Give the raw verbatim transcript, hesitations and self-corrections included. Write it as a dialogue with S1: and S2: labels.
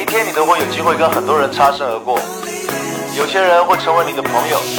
S1: 天你都会有机会跟很多人擦身而过，有些人会成为你的朋友，